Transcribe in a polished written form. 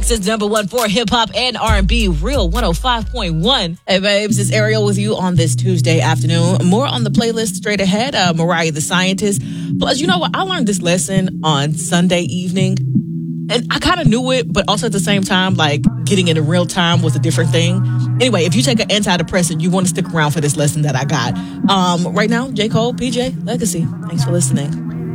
Jackson's #1 for hip-hop and R&B, Real 105.1. Hey, babes, it's Ariel with you on this Tuesday afternoon. More on the playlist straight ahead. Mariah the Scientist. Plus, you know what? I learned this lesson on Sunday evening. And I kind of knew it, but also at the same time, like, getting it in real time was a different thing. Anyway, if you take an antidepressant, you want to stick around for this lesson that I got. Right now, J. Cole, PJ, Legacy. Thanks for listening.